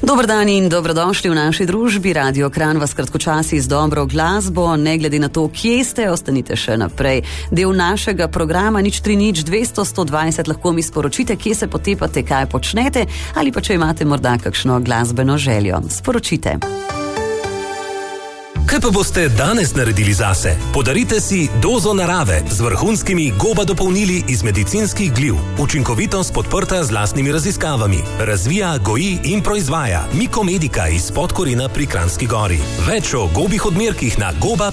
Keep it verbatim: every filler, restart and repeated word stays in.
Dober dan in dobrodošli v naši družbi. Radio Kranj vas kratkočasi z dobro glasbo. Ne glede na to, kje ste, ostanite še naprej. Del našega programa nič tri nič dvesto sto dvajset lahko mi sporočite, kje se potepate, kaj počnete, ali pa če imate morda kakšno glasbeno željo. Sporočite. Kaj pa boste danes naredili zase? Podarite si dozo narave z vrhunskimi goba dopolnili iz medicinskih gliv. Učinkovitost podprta z lastnimi raziskavami. Razvija, goji in proizvaja Mikomedika iz Podkorina pri Kranjski Gori. Več o gobih odmerkih na goba